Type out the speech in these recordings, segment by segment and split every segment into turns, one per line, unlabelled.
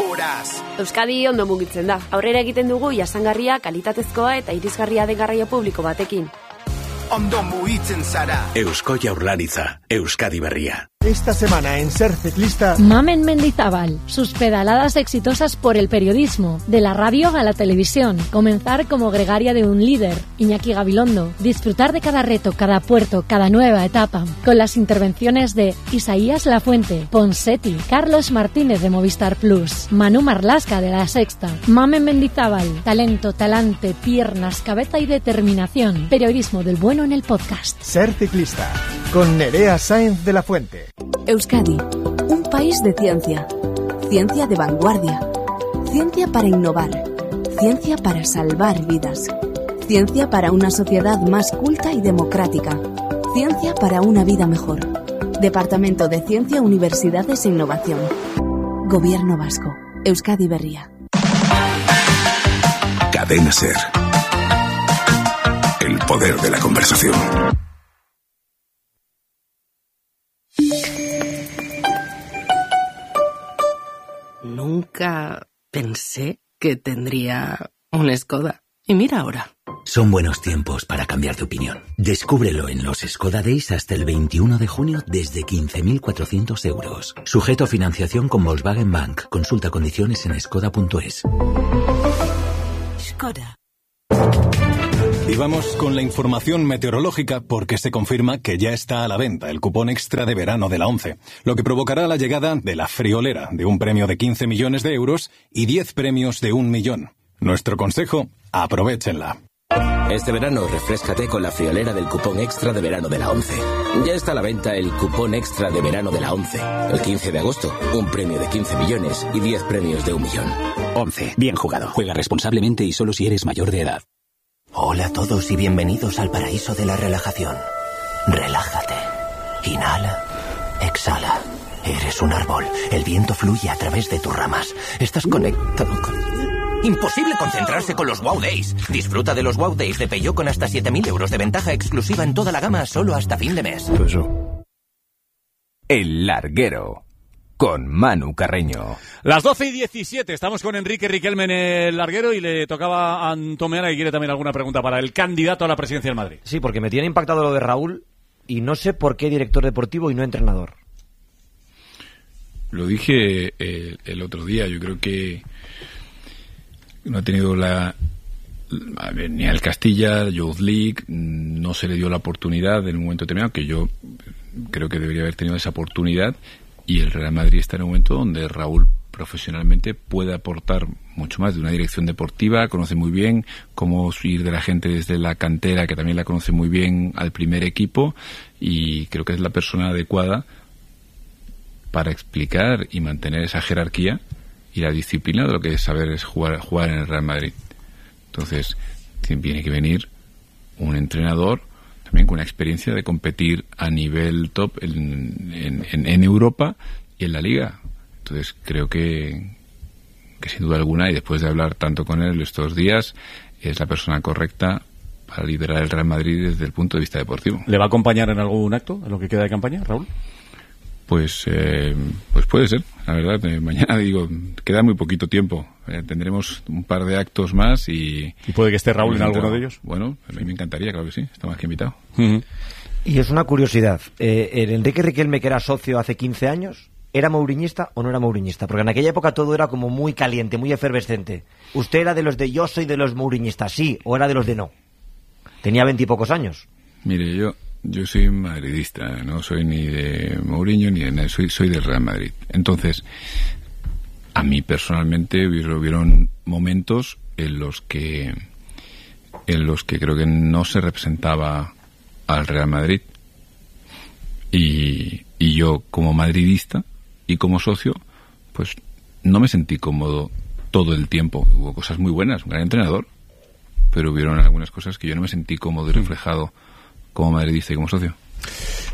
horas.
Euskadi ondo mugitzen da. Aurrera egiten dugu jasangarria, kalitatezkoa eta irisgarria den garraio publiko batekin.
Ondo mugitzen zara.
Eusko Jaurlaritza, Euskadi Berria.
Esta semana en Ser Ciclista...
Mamen Mendizábal, sus pedaladas exitosas por el periodismo, de la radio a la televisión, comenzar como gregaria de un líder, Iñaki Gabilondo, disfrutar de cada reto, cada puerto, cada nueva etapa, con las intervenciones de Isaías Lafuente, Ponseti, Carlos Martínez de Movistar Plus, Manu Marlasca de La Sexta. Mamen Mendizábal, talento, talante, piernas, cabeza y determinación, periodismo del bueno en el podcast.
Ser Ciclista, con Nerea Sáenz de la Fuente.
Euskadi, un país de ciencia. Ciencia de vanguardia. Ciencia para innovar. Ciencia para salvar vidas. Ciencia para una sociedad más culta y democrática. Ciencia para una vida mejor. Departamento de Ciencia, Universidades e Innovación. Gobierno Vasco. Euskadi Berria.
Cadena Ser. El poder de la conversación.
Nunca pensé que tendría un Skoda. Y mira ahora.
Son buenos tiempos para cambiar de opinión. Descúbrelo en los Skoda Days hasta el 21 de junio desde 15.400 euros. Sujeto a financiación con Volkswagen Bank. Consulta condiciones en skoda.es.
Skoda.
Y vamos con la información meteorológica porque se confirma que ya está a la venta el cupón extra de verano de la ONCE, lo que provocará la llegada de la friolera de un premio de 15 millones de euros y 10 premios de 1 millón. Nuestro consejo, aprovéchenla.
Este verano refréscate con la friolera del cupón extra de verano de la ONCE. Ya está a la venta el cupón extra de verano de la ONCE. El 15 de agosto, un premio de 15 millones y 10 premios de 1 millón.
ONCE, bien jugado. Juega responsablemente y solo si eres mayor de edad.
Hola a todos y bienvenidos al paraíso de la relajación. Relájate. Inhala. Exhala. Eres un árbol. El viento fluye a través de tus ramas. Estás conectado con... Imposible concentrarse con los Wow Days. Disfruta de los Wow Days de Peugeot con hasta 7.000 euros de ventaja exclusiva en toda la gama solo hasta fin de mes.
El Larguero. Con Manu Carreño.
Las 12:17, estamos con Enrique Riquelme en el Larguero y le tocaba a Antomeana que quiere también alguna pregunta para el candidato a la presidencia del Madrid.
Sí, porque me tiene impactado lo de Raúl y no sé por qué director deportivo y no entrenador.
Lo dije el otro día, yo creo que no ha tenido ni al Castilla, Youth League, no se le dio la oportunidad en un momento determinado, que yo creo que debería haber tenido esa oportunidad. Y el Real Madrid está en un momento donde Raúl profesionalmente puede aportar mucho más de una dirección deportiva, conoce muy bien cómo ir de la gente desde la cantera, que también la conoce muy bien, al primer equipo, y creo que es la persona adecuada para explicar y mantener esa jerarquía y la disciplina de lo que es saber es jugar en el Real Madrid. Entonces, tiene que venir un entrenador también con una experiencia de competir a nivel top en Europa y en la Liga. Entonces creo que sin duda alguna, y después de hablar tanto con él estos días, es la persona correcta para liderar el Real Madrid desde el punto de vista deportivo.
¿Le va a acompañar en algún acto en lo que queda de campaña, Raúl?
Pues puede ser, la verdad. Mañana, queda muy poquito tiempo. Tendremos un par de actos más y
puede que esté Raúl en alguno de ellos.
Bueno, a mí me encantaría, claro que sí. Está más que invitado.
Uh-huh. Y es una curiosidad. ¿El Enrique Riquelme, que era socio hace 15 años, era mouriñista o no era mouriñista? Porque en aquella época todo era como muy caliente, muy efervescente. ¿Usted era de los de yo soy de los mouriñistas, sí, o era de los de no? Tenía 20 y pocos años.
Mire, yo soy madridista, no soy ni de Mourinho ni de nada, soy del Real Madrid. Entonces, a mí personalmente hubieron momentos en los que creo que no se representaba al Real Madrid, y yo como madridista y como socio pues no me sentí cómodo todo el tiempo. Hubo cosas muy buenas, un gran entrenador, pero hubieron algunas cosas que yo no me sentí cómodo y reflejado como madridista y como socio.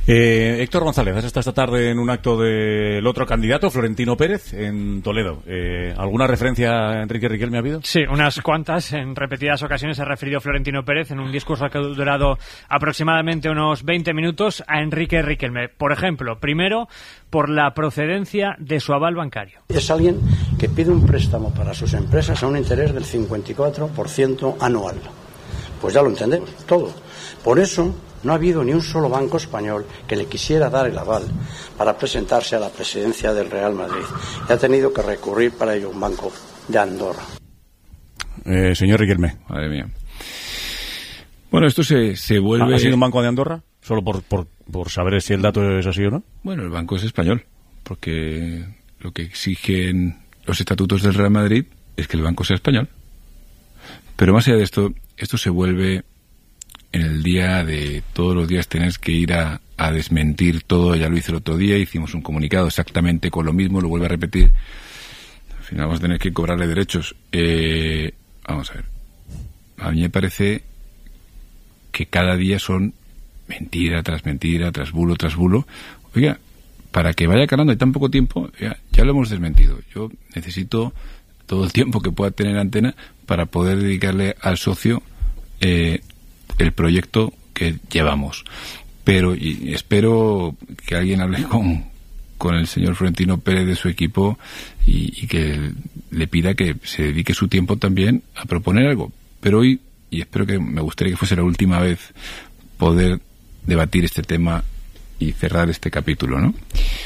Héctor González, has estado esta tarde en un acto del otro candidato, Florentino Pérez, en Toledo. ¿Alguna referencia a Enrique Riquelme ha habido?
Sí, unas cuantas. En repetidas ocasiones se ha referido Florentino Pérez en un discurso que ha durado aproximadamente unos 20 minutos a Enrique Riquelme. Por ejemplo, primero, por la procedencia de su aval bancario.
Es alguien que pide un préstamo para sus empresas a un interés del 54% anual. Pues ya lo entendemos, todo. Por eso no ha habido ni un solo banco español que le quisiera dar el aval para presentarse a la presidencia del Real Madrid. Y ha tenido que recurrir para ello un banco de Andorra.
Señor Riquelme.
Madre mía. Bueno, esto se vuelve...
¿Ha sido un banco de Andorra? Solo por saber si el dato es así o no.
Bueno, el banco es español, porque lo que exigen los estatutos del Real Madrid es que el banco sea español. Pero más allá de esto se vuelve en el día de todos los días tener que ir a desmentir todo. Ya lo hice el otro día, hicimos un comunicado exactamente con lo mismo, lo vuelvo a repetir. Al final vamos a tener que cobrarle derechos. Vamos a ver. A mí me parece que cada día son mentira, tras bulo, tras bulo. Oiga, para que vaya calando en tan poco tiempo, ya lo hemos desmentido. Yo necesito todo el tiempo que pueda tener Antena para poder dedicarle al socio el proyecto que llevamos. Pero y espero que alguien hable con el señor Florentino Pérez de su equipo y que le pida que se dedique su tiempo también a proponer algo. Pero hoy, y espero que me gustaría que fuese la última vez, poder debatir este tema y cerrar este capítulo, ¿no?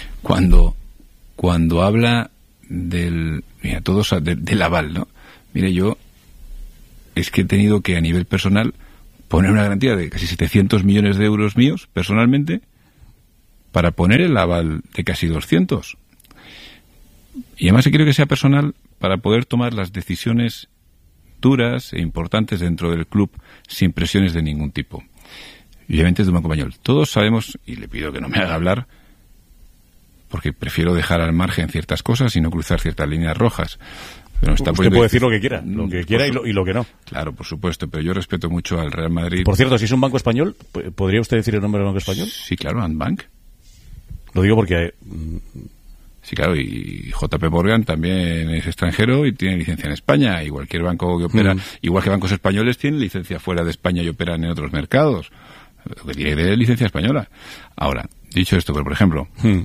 Cuando habla del aval, ¿no? Mire, yo es que he tenido que a nivel personal poner una garantía de casi 700 millones de euros míos personalmente para poner el aval de casi 200. Y además quiero que sea personal para poder tomar las decisiones duras e importantes dentro del club sin presiones de ningún tipo. Y obviamente es de un banco español. Todos sabemos, y le pido que no me haga hablar, porque prefiero dejar al margen ciertas cosas y no cruzar ciertas líneas rojas. Pero
usted puede decir lo que quiera y lo que no.
Claro, por supuesto, pero yo respeto mucho al Real Madrid.
Por cierto, si es un banco español, ¿podría usted decir el nombre del banco español?
Sí, claro, Andbank.
Lo digo porque...
Sí, claro, y JP Morgan también es extranjero y tiene licencia en España, y cualquier banco que opera, igual que bancos españoles tienen licencia fuera de España y operan en otros mercados. Lo que tiene de licencia española. Ahora, dicho esto, pero por ejemplo,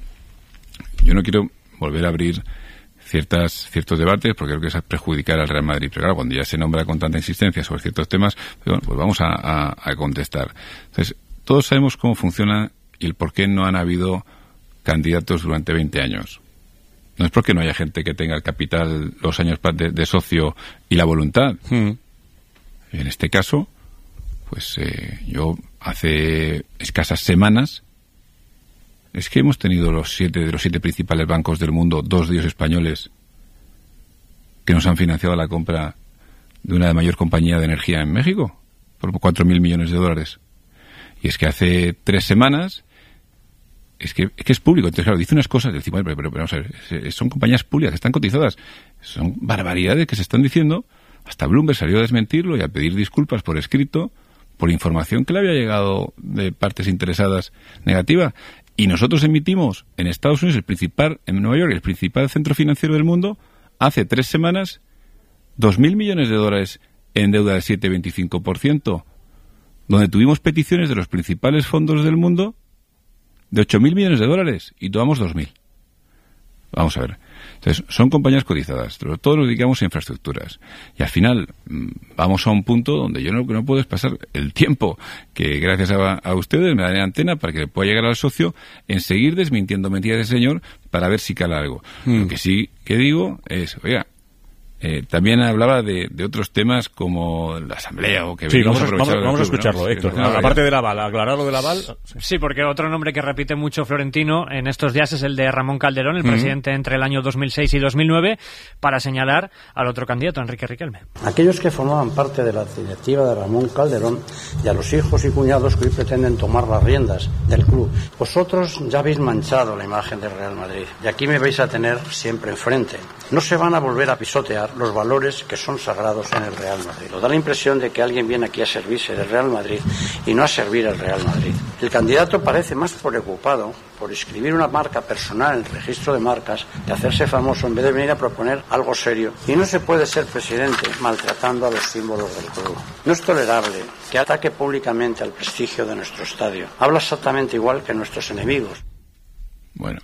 yo no quiero volver a abrir ciertos debates porque creo que es perjudicar al Real Madrid. Pero claro, cuando ya se nombra con tanta insistencia sobre ciertos temas, pues vamos a contestar. Entonces, todos sabemos cómo funciona y el por qué no han habido candidatos durante 20 años. No es porque no haya gente que tenga el capital, los años de socio y la voluntad. En este caso, pues yo hace escasas semanas es que hemos tenido los 7 principales bancos del mundo, 2 de ellos españoles, que nos han financiado la compra de una mayor compañía de energía en México por 4.000 millones de dólares. Y es que hace 3 semanas es que es público. Entonces, claro, dice unas cosas, decimos, pero vamos a ver, son compañías públicas que están cotizadas. Son barbaridades que se están diciendo. Hasta Bloomberg salió a desmentirlo y a pedir disculpas por escrito por información que le había llegado de partes interesadas negativa. Y nosotros emitimos en Estados Unidos, en Nueva York, el principal centro financiero del mundo, hace 3 semanas, 2.000 millones de dólares en deuda del 7,25%, donde tuvimos peticiones de los principales fondos del mundo de 8.000 millones de dólares y tomamos 2.000. Vamos a ver. Entonces, son compañías cotizadas. Todos nos dedicamos a infraestructuras. Y al final, vamos a un punto donde yo no puedo pasar el tiempo que, gracias a ustedes, me dan Antena para que le pueda llegar al socio en seguir desmintiendo mentiras del señor para ver si cala algo. Lo que sí que digo es, oiga, también hablaba de otros temas como la asamblea o que
sí, vamos a escucharlo, ¿no? Héctor. Aparte del aval, aclarar lo del aval.
Sí, porque otro nombre que repite mucho Florentino en estos días es el de Ramón Calderón, el presidente entre el año 2006 y 2009, para señalar al otro candidato, Enrique Riquelme.
Aquellos que formaban parte de la directiva de Ramón Calderón y a los hijos y cuñados que hoy pretenden tomar las riendas del club. Vosotros ya habéis manchado la imagen del Real Madrid y aquí me vais a tener siempre enfrente. No se van a volver a pisotear los valores que son sagrados en el Real Madrid. Da la impresión de que alguien viene aquí a servirse del Real Madrid y no a servir al Real Madrid. El candidato parece más preocupado por inscribir una marca personal en el registro de marcas, de hacerse famoso, en vez de venir a proponer algo serio. Y no se puede ser presidente maltratando a los símbolos del club. No es tolerable que ataque públicamente al prestigio de nuestro estadio. Habla exactamente igual que nuestros enemigos.
Bueno,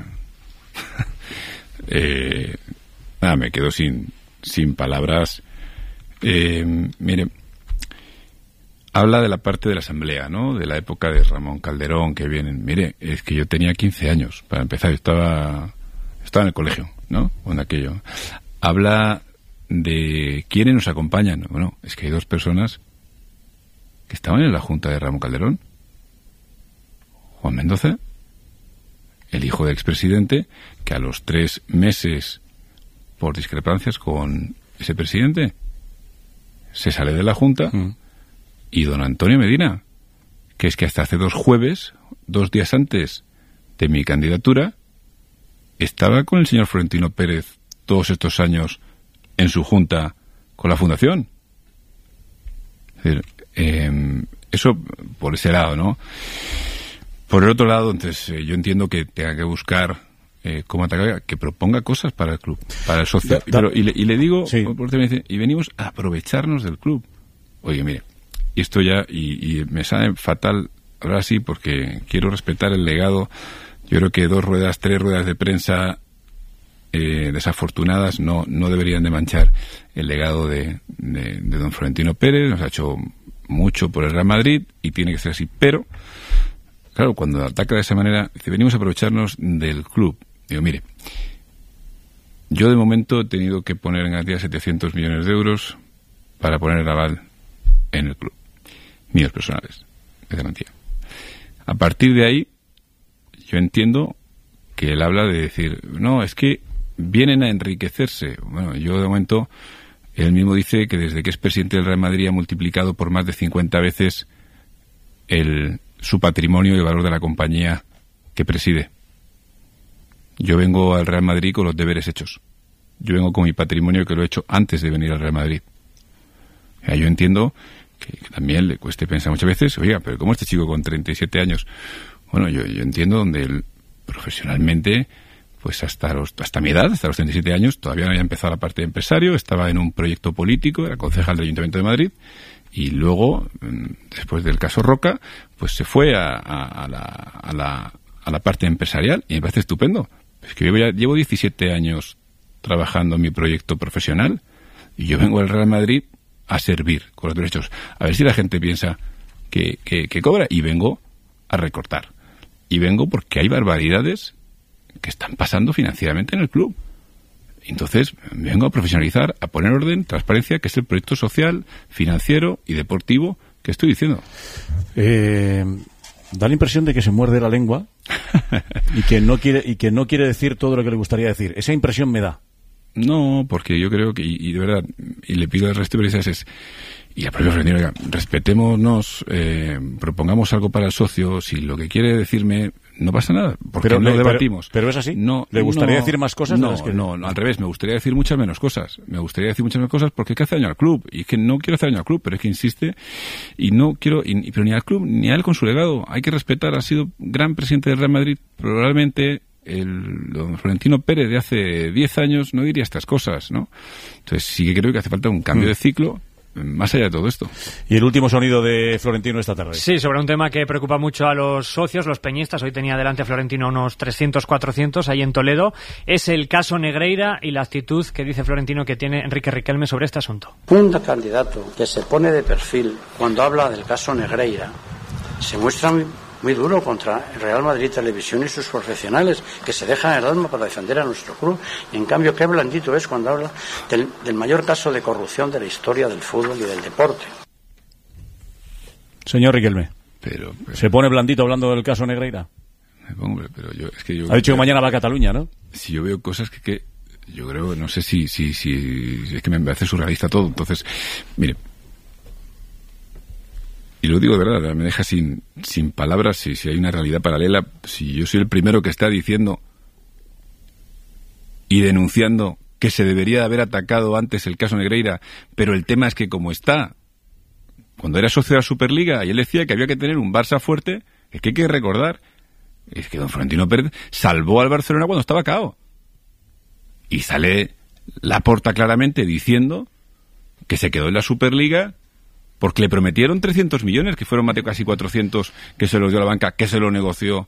nada, me quedo sin palabras. Mire, habla de la parte de la asamblea, ¿no? De la época de Ramón Calderón, que vienen. Mire, es que yo tenía 15 años, para empezar, estaba en el colegio, ¿no? Cuando aquello. Habla de quiénes nos acompañan. Bueno, es que hay dos personas que estaban en la junta de Ramón Calderón. Juan Mendoza, el hijo del expresidente, que a los 3 meses, por discrepancias con ese presidente, se sale de la junta. Y don Antonio Medina, que es que hasta hace 2 jueves, 2 días antes de mi candidatura, estaba con el señor Florentino Pérez todos estos años en su junta con la Fundación. Es decir, eso por ese lado, ¿no? Por el otro lado, entonces, yo entiendo que tenga que buscar cómo atacar, que proponga cosas para el club, para el socio. Pero, y le digo, sí, y venimos a aprovecharnos del club. Oye, mire, y esto ya, y me sale fatal ahora sí, porque quiero respetar el legado. Yo creo que 2 ruedas, 3 ruedas de prensa desafortunadas no deberían de manchar el legado de don Florentino Pérez. Nos ha hecho mucho por el Real Madrid y tiene que ser así, pero claro, cuando ataca de esa manera, dice, venimos a aprovecharnos del club. Digo, mire, yo de momento he tenido que poner en garantía 700 millones de euros para poner el aval en el club, míos personales, de garantía. A partir de ahí, yo entiendo que él habla de decir, no, es que vienen a enriquecerse. Bueno, yo de momento, él mismo dice que desde que es presidente del Real Madrid ha multiplicado por más de 50 veces su patrimonio y el valor de la compañía que preside. Yo vengo al Real Madrid con los deberes hechos. Yo vengo con mi patrimonio que lo he hecho antes de venir al Real Madrid. Yo entiendo que también le cueste pensar muchas veces, oiga, pero ¿cómo este chico con 37 años? Bueno, yo entiendo donde él profesionalmente, pues hasta mi edad, hasta los 37 años, todavía no había empezado la parte de empresario, estaba en un proyecto político, era concejal del Ayuntamiento de Madrid, y luego, después del caso Roca, pues se fue a la parte empresarial, y me parece estupendo. Es que yo llevo 17 años trabajando en mi proyecto profesional, y yo vengo al Real Madrid a servir con los derechos. A ver si la gente piensa que cobra, y vengo a recortar. Y vengo porque hay barbaridades que están pasando financieramente en el club. Entonces, vengo a profesionalizar, a poner orden, transparencia, que es el proyecto social, financiero y deportivo que estoy diciendo.
Da la impresión de que se muerde la lengua y que no quiere decir todo lo que le gustaría decir. Esa impresión me da.
No, porque yo creo que, y de verdad, y le pido al resto de periodistas y al propio Florentino, respetémonos, propongamos algo para el socio. Si lo que quiere decirme, no pasa nada, porque no debatimos.
Pero es así. ¿Le gustaría decir más cosas?
No, al revés, me gustaría decir muchas menos cosas. Me gustaría decir muchas menos cosas porque es que hace daño al club. Y es que no quiero hacer daño al club, pero es que insiste y no quiero, pero ni al club ni a él con su legado. Hay que respetar, ha sido gran presidente del Real Madrid, probablemente don Florentino Pérez de hace 10 años no diría estas cosas, ¿no? Entonces sí que creo que hace falta un cambio de ciclo más allá de todo esto.
Y el último sonido de Florentino esta tarde.
Sí, sobre un tema que preocupa mucho a los socios, los peñistas. Hoy tenía delante a Florentino unos 300, 400 ahí en Toledo. Es el caso Negreira y la actitud que dice Florentino que tiene Enrique Riquelme sobre este asunto.
Un candidato que se pone de perfil cuando habla del caso Negreira se muestra muy duro contra el Real Madrid Televisión y sus profesionales que se dejan el alma para defender a nuestro club, y en cambio qué blandito es cuando habla del mayor caso de corrupción de la historia del fútbol y del deporte.
Señor Riquelme,
pero
¿se pone blandito hablando del caso Negreira?
Hombre, pero yo
ha dicho que mañana va a Cataluña, ¿no?
Si yo veo cosas que yo creo, no sé si es que me parece surrealista todo. Entonces, mire, y lo digo de verdad, me deja sin palabras si hay una realidad paralela. Si yo soy el primero que está diciendo y denunciando que se debería haber atacado antes el caso Negreira, pero el tema es que como está, cuando era socio de la Superliga, y él decía que había que tener un Barça fuerte, Es que hay que recordar, es que don Florentino Pérez salvó al Barcelona cuando estaba cao. Y sale Laporta claramente diciendo que se quedó en la Superliga porque le prometieron 300 millones, que fueron más de casi 400, que se los dio la banca, que se lo negoció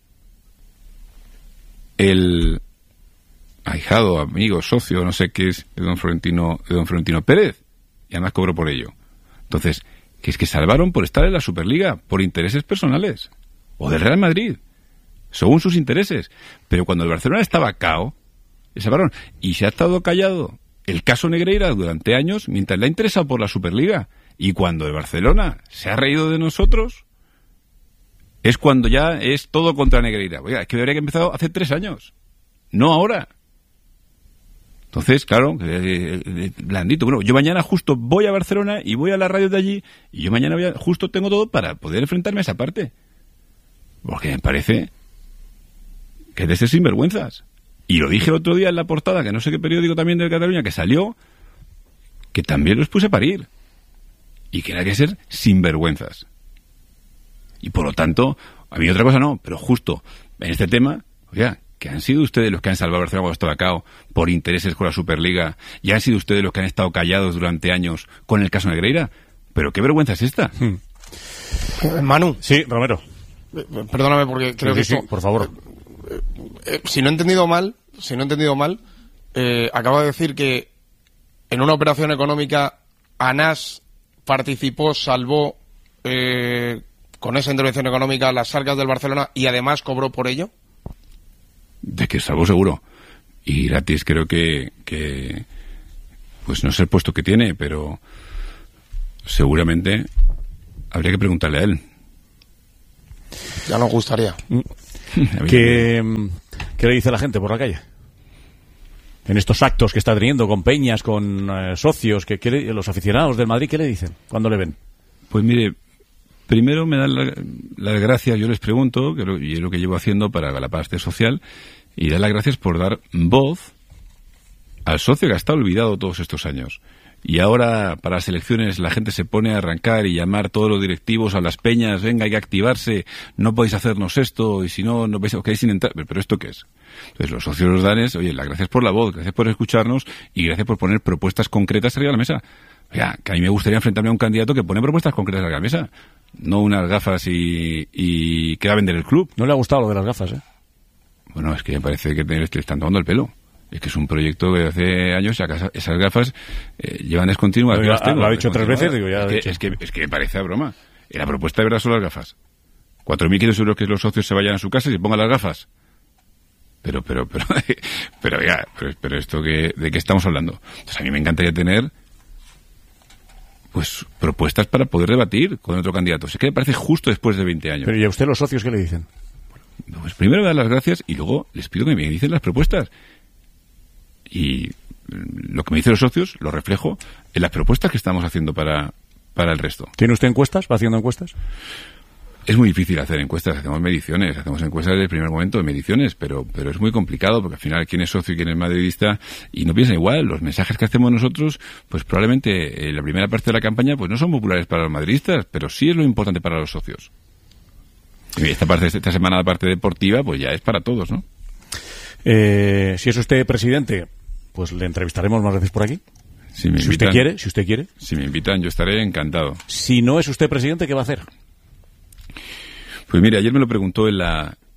el ahijado, amigo, socio, no sé qué es, de don Florentino Pérez, y además cobró por ello. Entonces, que es que salvaron por estar en la Superliga, por intereses personales, o del Real Madrid, según sus intereses. Pero cuando el Barcelona estaba cao, le salvaron. Y se ha estado callado el caso Negreira durante años, mientras le ha interesado por la Superliga. Y cuando el Barcelona se ha reído de nosotros, es cuando ya es todo contra Negreira. Oiga, es que debería haber empezado hace 3 años, no ahora. Entonces, claro, blandito. Bueno, yo mañana justo voy a Barcelona y voy a la radio de allí, y yo mañana justo tengo todo para poder enfrentarme a esa parte. Porque me parece que es de ser sinvergüenzas. Y lo dije el otro día en la portada, que no sé qué periódico también de Cataluña, que salió, que también los puse a parir. Y que era que ser sinvergüenzas. Y por lo tanto, a mí otra cosa no, pero justo en este tema, oiga, que han sido ustedes los que han salvado a Barcelona cuando estaba cao por intereses con la Superliga, y han sido ustedes los que han estado callados durante años con el caso Negreira. Pero qué vergüenza es esta.
Manu.
Sí, Romero.
Perdóname porque creo que esto...
Sí, por favor.
Si no he entendido mal, acabo de decir que en una operación económica ANAS participó, salvó con esa intervención económica las arcas del Barcelona y además cobró por ello.
De que salvó seguro. Y gratis creo que pues no sé el puesto que tiene, pero seguramente habría que preguntarle a él.
Ya nos gustaría.
¿Qué le dice la gente por la calle? En estos actos que está teniendo con peñas, con socios, los aficionados del Madrid, ¿qué le dicen cuando le ven?
Pues mire, primero me dan las gracias, yo les pregunto, y es lo que llevo haciendo para la parte social, y dar las gracias por dar voz al socio que ha estado olvidado todos estos años. Y ahora, para las elecciones, la gente se pone a arrancar y llamar a todos los directivos a las peñas, venga, hay que activarse, no podéis hacernos esto, y si no, os quedáis sin entrar. ¿Pero esto qué es? Entonces, los socios los dan oye, las gracias por la voz, gracias por escucharnos, y gracias por poner propuestas concretas arriba de la mesa. Oiga, que a mí me gustaría enfrentarme a un candidato que pone propuestas concretas arriba de la mesa, no unas gafas y que va a vender el club.
No le ha gustado lo de las gafas, ¿eh?
Bueno, es que me parece que le están tomando el pelo. Es que es un proyecto que hace años, esas gafas llevan descontinuas.
Lo ha dicho 3 veces, digo, ya.
Es que me parece a broma. La propuesta de verdad son las gafas. 4.500 euros que los socios se vayan a su casa y se pongan las gafas. Pero esto ¿de qué estamos hablando? Entonces a mí me encantaría tener pues propuestas para poder debatir con otro candidato. Es que me parece justo después de 20 años.
Pero ¿y a usted los socios qué le dicen?
Pues primero me dan las gracias y luego les pido que me dicen las propuestas. Y lo que me dicen los socios lo reflejo en las propuestas que estamos haciendo para el resto.
¿Tiene usted encuestas? ¿Va haciendo encuestas?
Es muy difícil hacer encuestas, hacemos encuestas desde el primer momento de mediciones, pero es muy complicado porque al final quién es socio y quién es madridista y no piensan igual. Los mensajes que hacemos nosotros, pues probablemente la primera parte de la campaña pues no son populares para los madridistas, pero sí es lo importante para los socios. Y esta semana la parte deportiva pues ya es para todos, ¿no?
Si es usted presidente, pues le entrevistaremos más veces por aquí.
Si usted
quiere.
Si me invitan, yo estaré encantado.
Si no es usted presidente, ¿qué va a hacer?
Pues mire, ayer me lo preguntó el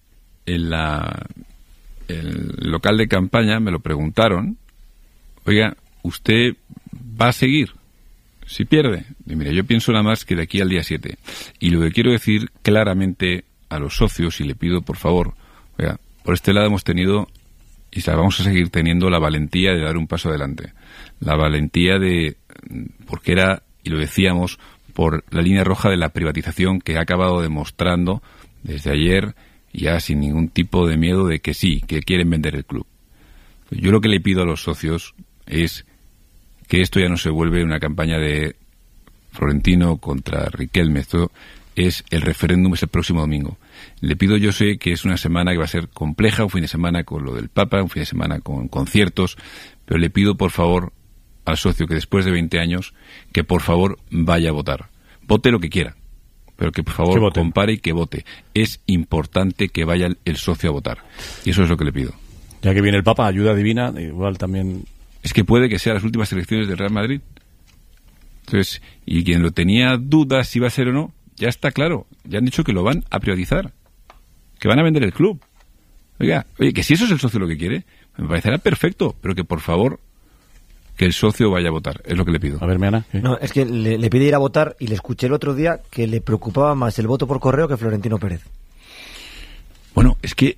local de campaña, me lo preguntaron. Oiga, ¿usted va a seguir si pierde? Y mira, yo pienso nada más que de aquí al día 7. Y lo que quiero decir claramente a los socios, y le pido por favor, oiga, por este lado hemos tenido, y vamos a seguir teniendo, la valentía de dar un paso adelante. La valentía porque era, y lo decíamos, por la línea roja de la privatización que ha acabado demostrando desde ayer, ya sin ningún tipo de miedo de que sí, que quieren vender el club. Yo lo que le pido a los socios es que esto ya no se vuelve una campaña de Florentino contra Riquelme. Esto es el referéndum, es el próximo domingo. Le pido, yo sé que es una semana que va a ser compleja, un fin de semana con lo del Papa, un fin de semana con conciertos, pero le pido por favor al socio que después de 20 años, que por favor vaya a votar. Vote lo que quiera, pero que por favor compare y que vote. Es importante que vaya el socio a votar. Y eso es lo que le pido.
Ya que viene el Papa, ayuda divina, igual también...
Es que puede que sean las últimas elecciones del Real Madrid. Entonces, y quien lo tenía dudas si va a ser o no, ya está claro. Ya han dicho que lo van a privatizar. Que van a vender el club. Oye, que si eso es el socio lo que quiere, me parecerá perfecto, pero que por favor, que el socio vaya a votar. Es lo que le pido.
A ver, Meana.
No, es que le pide ir a votar y le escuché el otro día que le preocupaba más el voto por correo que Florentino Pérez.
Bueno, es que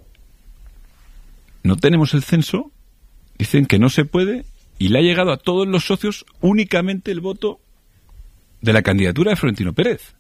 no tenemos el censo, dicen que no se puede, y le ha llegado a todos los socios únicamente el voto de la candidatura de Florentino Pérez.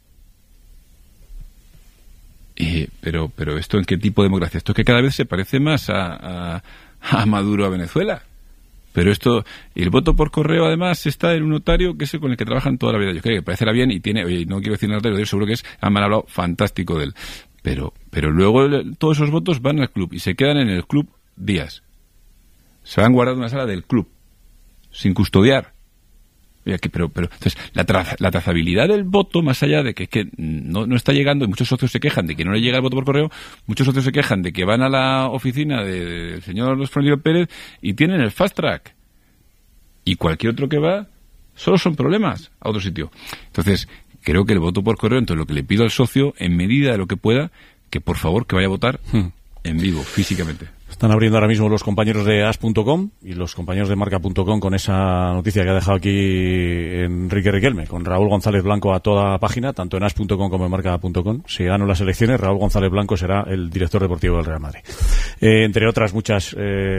Pero ¿esto en qué tipo de democracia? Esto es que cada vez se parece más a Maduro, a Venezuela. Pero esto, y el voto por correo además está en un notario que es el con el que trabajan toda la vida. Yo creo que parecerá bien y tiene, oye, no quiero decir nada, pero seguro que han hablado fantástico de él. Pero luego todos esos votos van al club y se quedan en el club días. Se van guardando en una sala del club, sin custodiar. Pero entonces, la trazabilidad del voto, más allá de que no está llegando, y muchos socios se quejan de que no le llega el voto por correo, muchos socios se quejan de que van a la oficina del señor Florentino Pérez y tienen el fast track. Y cualquier otro que va, solo son problemas a otro sitio. Entonces, creo que el voto por correo, entonces lo que le pido al socio, en medida de lo que pueda, que por favor que vaya a votar en vivo, físicamente.
Están abriendo ahora mismo los compañeros de as.com y los compañeros de marca.com con esa noticia que ha dejado aquí Enrique Riquelme, con Raúl González Blanco a toda página, tanto en as.com como en marca.com. Si ganan las elecciones, Raúl González Blanco será el director deportivo del Real Madrid. Entre otras muchas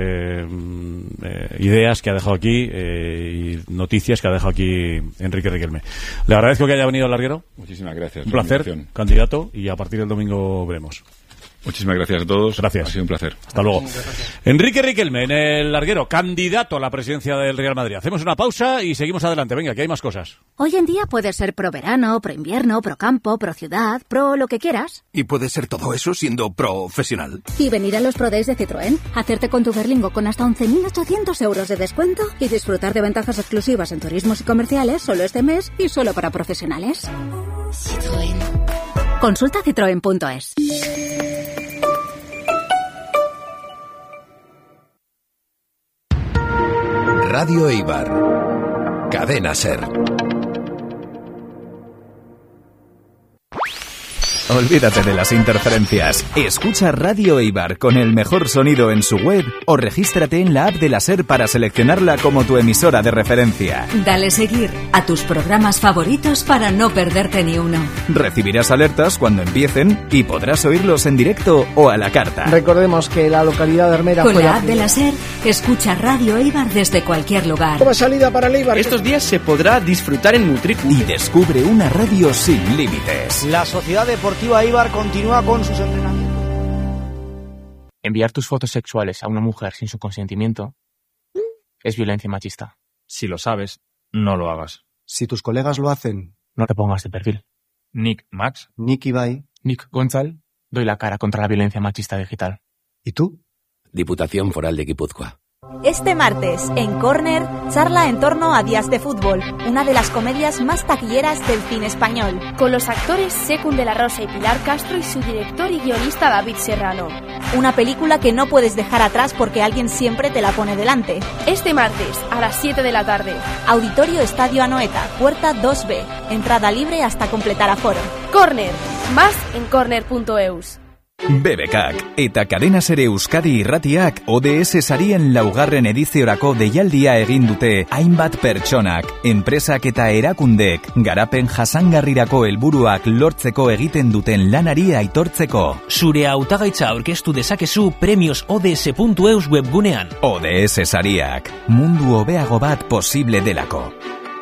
ideas que ha dejado aquí y noticias que ha dejado aquí Enrique Riquelme. Le agradezco que haya venido al larguero.
Muchísimas gracias.
Un placer, candidato, y a partir del domingo veremos.
Muchísimas gracias a todos.
Gracias.
Ha sido un placer.
Hasta luego. Enrique Riquelme en el larguero, candidato a la presidencia del Real Madrid. Hacemos una pausa y seguimos adelante. Venga, que hay más cosas.
Hoy en día puedes ser pro verano, pro invierno, pro campo, pro ciudad, pro lo que quieras.
Y puedes ser todo eso siendo profesional.
Y venir a los Pro Days de Citroën, hacerte con tu Berlingo con hasta 11.800 euros de descuento y disfrutar de ventajas exclusivas en turismos y comerciales solo este mes y solo para profesionales. Citroën. Consulta citroen.es.
Radio Eibar. Cadena SER. Olvídate de las interferencias. Escucha Radio Eibar con el mejor sonido en su web o regístrate en la app de la SER para seleccionarla como tu emisora de referencia.
Dale seguir a tus programas favoritos para no perderte ni uno.
Recibirás alertas cuando empiecen y podrás oírlos en directo o a la carta.
Recordemos que la localidad de Armera
con la app de la SER, escucha Radio Eibar desde cualquier lugar.
Como salida para el Eibar.
Estos días se podrá disfrutar en Mutriku.
Y descubre una radio sin límites.
La Sociedad Deportiva Eibar continúa con sus entrenamientos.
Enviar tus fotos sexuales a una mujer sin su consentimiento es violencia machista.
Si lo sabes, no lo hagas.
Si tus colegas lo hacen,
no te pongas de perfil.
Nick Max.
Nick Ibai.
Nick Gonzal. Doy la cara contra la violencia machista digital.
¿Y tú?
Diputación Foral de Guipúzcoa.
Este martes, en Corner, charla en torno a Días de Fútbol, una de las comedias más taquilleras del cine español.
Con los actores Secund de la Rosa y Pilar Castro y su director y guionista David Serrano.
Una película que no puedes dejar atrás porque alguien siempre te la pone delante.
Este martes, a las 7 de la tarde.
Auditorio Estadio Anoeta, puerta 2B. Entrada libre hasta completar aforo.
Corner, más en corner.eus.
BBKak eta Cadena SER Euskadi Irratiak ODS sarien laugarren ediziorako deialdia egin dute hainbat pertsonak, enpresak eta erakundek garapen jasangarrirako helburuak lortzeko egiten duten lanari aitortzeko.
Zure hautagaitza aurkeztu dezakezu premiosods.eus webgunean.
ODS sariak, mundu hobeago bat posible delako.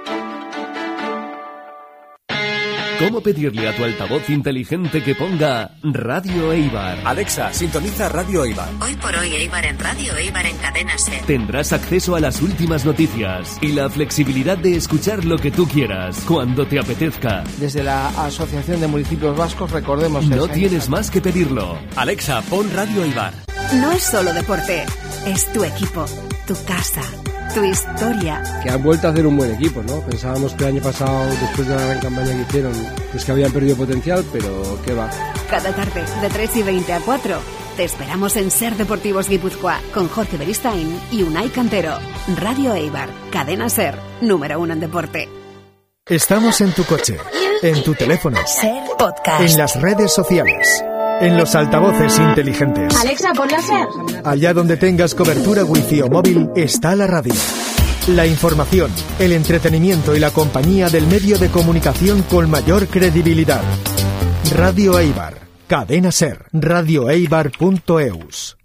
¿Cómo pedirle a tu altavoz inteligente que ponga Radio Eibar?
Alexa, sintoniza Radio Eibar.
Hoy por hoy Eibar en Radio Eibar en Cadena SER.
Tendrás acceso a las últimas noticias y la flexibilidad de escuchar lo que tú quieras, cuando te apetezca.
Desde la Asociación de Municipios Vascos, recordemos que
no tienes más que pedirlo.
Alexa, pon Radio Eibar.
No es solo deporte, es tu equipo, tu casa,
tu historia.
Que han vuelto a hacer un buen equipo, ¿no? Pensábamos que el año pasado, después de la gran campaña que hicieron, es que habían perdido potencial, pero qué va.
Cada tarde, de 3:20 a 4, te esperamos en Ser Deportivos Guipúzcoa, con Jorge Beristain y Unai Cantero. Radio Eibar, cadena Ser, número 1 en deporte.
Estamos en tu coche, en tu teléfono,
Ser Podcast.
en las redes sociales, en los altavoces inteligentes.
Alexa, ponla Ser.
Allá donde tengas cobertura wifi o móvil, está la radio. La información, el entretenimiento y la compañía del medio de comunicación con mayor credibilidad. Radio Eibar, cadena Ser, radioeibar.eus.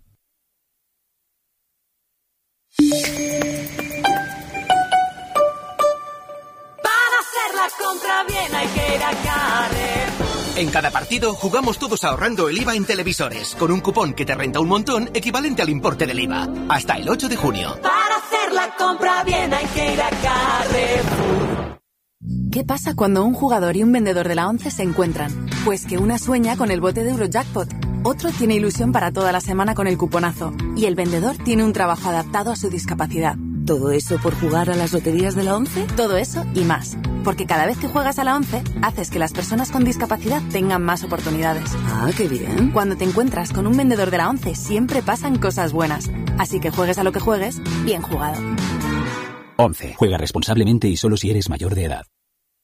Compra bien, hay que ir a Carrefour.
En cada partido jugamos todos ahorrando el IVA en televisores, con un cupón que te renta un montón equivalente al importe del IVA. Hasta el 8 de junio.
Para hacer la compra bien hay que ir a Carrefour.
¿Qué pasa cuando un jugador y un vendedor de la 11 se encuentran? Pues que una sueña con el bote de Eurojackpot, otro tiene ilusión para toda la semana con el cuponazo y el vendedor tiene un trabajo adaptado a su discapacidad. ¿Todo eso por jugar a las loterías de la 11? Todo eso y más. Porque cada vez que juegas a la 11, haces que las personas con discapacidad tengan más oportunidades. Ah, qué bien. Cuando te encuentras con un vendedor de la 11, siempre pasan cosas buenas. Así que juegues a lo que juegues, bien jugado.
11. Juega responsablemente y solo si eres mayor de edad.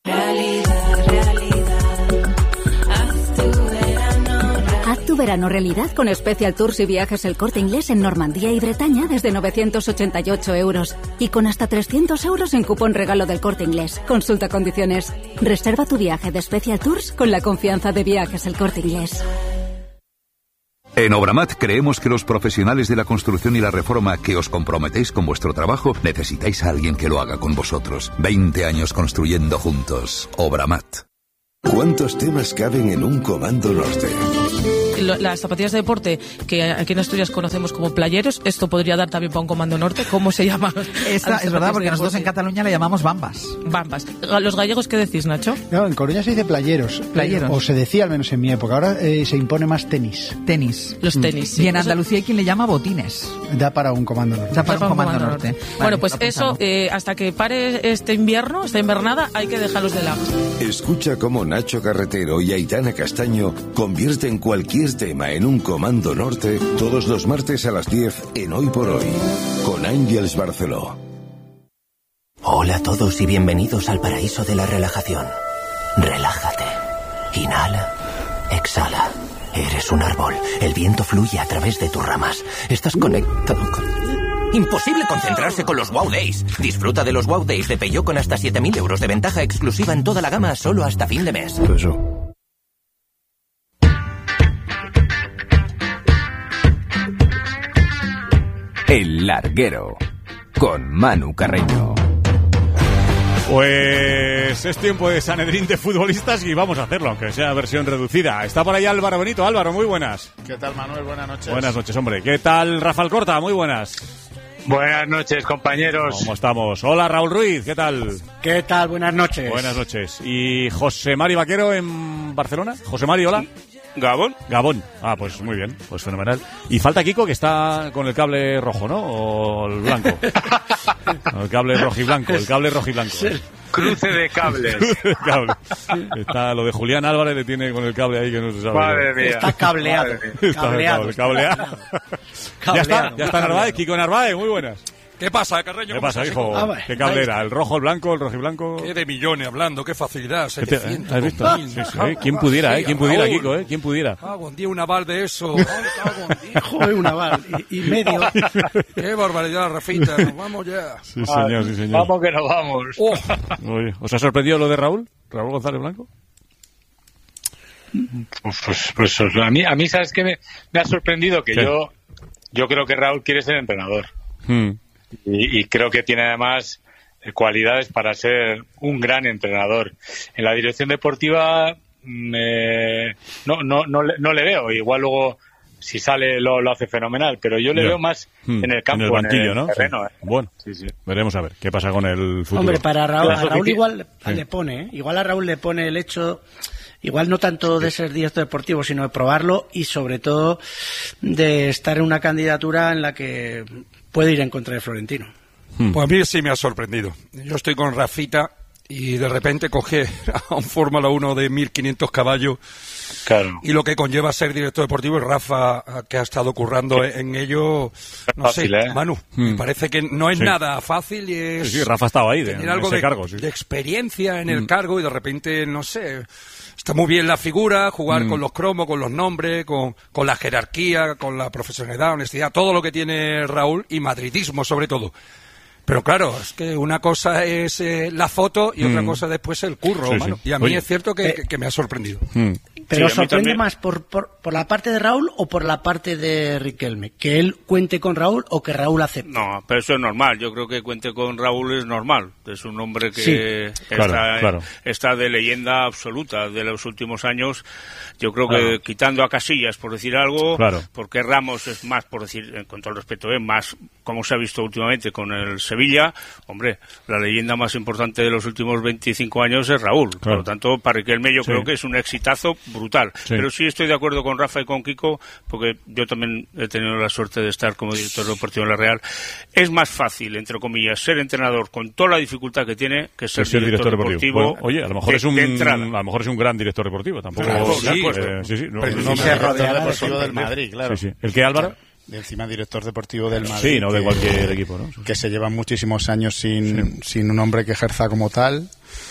Haz tu verano realidad con Special Tours y Viajes El Corte Inglés en Normandía y Bretaña desde 988 euros. Y con hasta 300 euros en cupón regalo del Corte Inglés. Consulta condiciones. Reserva tu viaje de Special Tours con la confianza de Viajes El Corte Inglés.
En Obramat creemos que los profesionales de la construcción y la reforma que os comprometéis con vuestro trabajo necesitáis a alguien que lo haga con vosotros. 20 años construyendo juntos. Obramat.
¿Cuántos temas caben en un Comando Norte?
Las zapatillas de deporte que aquí en Asturias conocemos como playeros, esto podría dar también para un Comando Norte. ¿Cómo se llama?
Esta es verdad, porque nosotros en Cataluña le llamamos bambas.
Bambas. ¿Los gallegos qué decís, Nacho?
No, en Coruña se dice playeros.
Playeros.
O se decía al menos en mi época. Ahora se impone más tenis.
Tenis.
Los tenis, sí.
Y en Andalucía hay quien le llama botines.
Da para un Comando Norte.
Da para un Comando Norte.
Vale, bueno, pues eso, hasta que pare esta invernada, hay que dejarlos de lado.
Escucha cómo Nacho Carretero y Aitana Castaño convierten cualquier tema en un Comando Norte todos los martes a las 10 en Hoy por Hoy, con Ángels Barceló.
Hola a todos y bienvenidos al paraíso de la relajación. Relájate. Inhala. Exhala. Eres un árbol. El viento fluye a través de tus ramas. Estás conectado con... Imposible concentrarse con los Wow Days. Disfruta de los Wow Days de Peugeot con hasta 7.000 euros de ventaja exclusiva en toda la gama solo hasta fin de mes.
El Larguero, con Manu Carreño.
Pues es tiempo de Sanedrín de futbolistas y vamos a hacerlo, aunque sea versión reducida. Está por ahí Álvaro Benito. Álvaro, muy buenas.
¿Qué tal, Manuel? Buenas noches.
Buenas noches, hombre. ¿Qué tal, Rafael Corta? Muy buenas.
Buenas noches, compañeros.
¿Cómo estamos? Hola, Raúl Ruiz. ¿Qué tal?
¿Qué tal? Buenas noches.
Buenas noches. ¿Y José Mari Vaquero en Barcelona? José Mari, hola.
Gabón.
Ah, pues muy bien, pues fenomenal. Y falta Kiko, que está con el cable rojo, ¿no? O el blanco. El cable rojo y blanco,
Cruce de cables.
Está lo de Julián Álvarez, le tiene con el cable ahí que no se sabe.
Madre mía.
Está cableado.
Cableado. Ya está Narváez, Kiko Narváez, muy buenas.
¿Qué pasa, Carreño?
¿Qué pasa, hijo? ¿Qué cable era? ¿El rojo, el blanco, el rojiblanco?
Qué de millones hablando, qué facilidad. 700,
¿Has visto? Sí. ¿Quién pudiera, Kiko, ¿Quién pudiera?
Un día un aval de eso.
Joder, un aval. Y medio.
Qué barbaridad, Rafita. Nos vamos ya.
Sí, señor.
Vamos que nos vamos.
Oye, ¿os ha sorprendido lo de Raúl? ¿Raúl González Blanco?
Pues a mí ¿sabes qué me ha sorprendido? Que yo creo que Raúl quiere ser entrenador. Y creo que tiene además cualidades para ser un gran entrenador. En la dirección deportiva no le veo. Igual luego si sale lo hace fenomenal, pero yo le veo más en el campo,
en el banquillo,
en el terreno.
Sí. Bueno, sí. Veremos a ver qué pasa con el futuro.
Hombre, para Raúl
igual le pone, igual a Raúl le pone el hecho, igual no tanto de ser director deportivo, sino de probarlo y sobre todo de estar en una candidatura en la que puede ir en contra de Florentino.
Pues a mí sí me ha sorprendido. Yo estoy con Rafita y de repente coge a un Fórmula 1 de 1.500 caballos.
Claro.
Y lo que conlleva ser director deportivo, y Rafa, que ha estado currando en ello, no
fácil,
sé, Manu, me parece que no es nada fácil y es...
Sí, Rafa ha estado ahí,
tener
en
algo
ese cargo. Sí.
de experiencia en el cargo y de repente, no sé, está muy bien la figura, jugar con los cromos, con los nombres, con la jerarquía, con la profesionalidad, honestidad, todo lo que tiene Raúl y madridismo sobre todo. Pero claro, es que una cosa es la foto y otra cosa después el curro,
Sí,
mano.
sí.
Y a mí
Oye.
es cierto que me ha sorprendido.
Pero
Sí, a mí
¿sorprende
también.
más por la parte de Raúl o por la parte de Riquelme? ¿Que él cuente con Raúl o que Raúl acepte?
No, pero eso es normal. Yo creo que cuente con Raúl es normal. Es un hombre que
Sí.
está de leyenda absoluta de los últimos años. Yo creo
Claro.
que quitando a Casillas, por decir algo,
Claro.
porque Ramos es más, por decir, con todo el respeto, más como se ha visto últimamente con el Sevilla. Hombre, la leyenda más importante de los últimos 25 años es Raúl. Por lo tanto, para Riquelme yo creo que es un exitazo brutal.
Sí.
Pero sí estoy de acuerdo con Rafa y con Kiko, porque yo también he tenido la suerte de estar como director deportivo en la Real. Es más fácil, entre comillas, ser entrenador con toda la dificultad que tiene que ser director deportivo.
Bueno, oye, a lo mejor es un gran director deportivo, tampoco.
Claro,
sí,
sí,
no,
Pero
no,
director
no,
deportivo
no,
del Madrid, claro.
Sí, sí. ¿El qué, Álvaro?
De encima director deportivo del Madrid.
Sí, no de cualquier equipo, ¿no?
Que se lleva muchísimos años sin un hombre que ejerza como tal.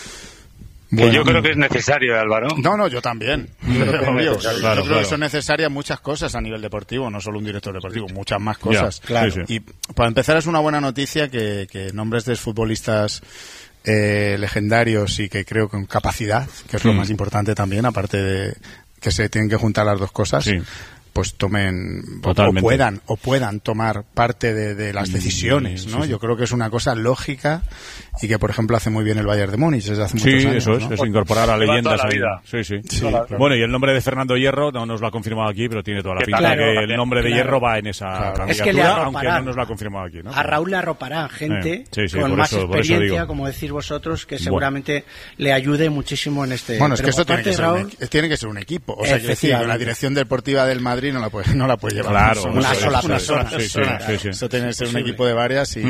Que yo creo que es necesario, Álvaro.
No, yo también. Obvio.
Claro,
Yo creo que son necesarias muchas cosas a nivel deportivo, no solo un director deportivo, muchas más cosas.
Ya, claro. Sí, sí.
Y para empezar es una buena noticia que nombres de futbolistas legendarios y que creo con capacidad, que es lo más importante también, aparte de que se tienen que juntar las dos cosas.
Sí.
Pues tomen
Totalmente.
o puedan tomar parte de las decisiones, ¿no?
sí.
Yo creo que es una cosa lógica y que, por ejemplo, hace muy bien el Bayern de Múnich desde hace muchos años.
Eso es,
¿no?
es incorporar a leyendas
toda la
ahí.
vida.
Sí.
Claro.
Bueno, y el nombre de Fernando Hierro no nos lo ha confirmado aquí, pero tiene toda la pinta
Claro,
que el nombre de Hierro va en esa candidatura,
Es que le
aunque
arroparán.
no nos lo ha confirmado aquí, ¿no?
A Raúl le arroparán gente
Sí,
con
por
más
eso
experiencia,
digo.
como decís vosotros, que seguramente le ayude muchísimo en este...
Bueno, es que
Pero
esto
por parte de Raúl,
tiene que ser un equipo. O sea, quiero decir,
Efectivamente.
la dirección deportiva del Madrid no la puede llevar
Claro,
una sola
sí,
persona.
sí.
Eso tiene que ser un equipo de varias y